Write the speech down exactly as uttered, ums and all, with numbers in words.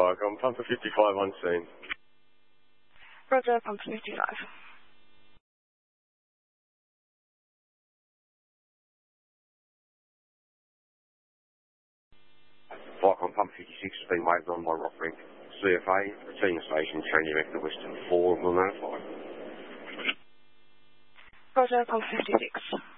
Farcom, Pumper fifty-five on scene. Roger, Pumper fifty-five. Farcom, Pumper fifty-six has been waved on by Rockrick. C F A, returning the station, changing back to Western four, will notify. Roger, Pumper fifty-six.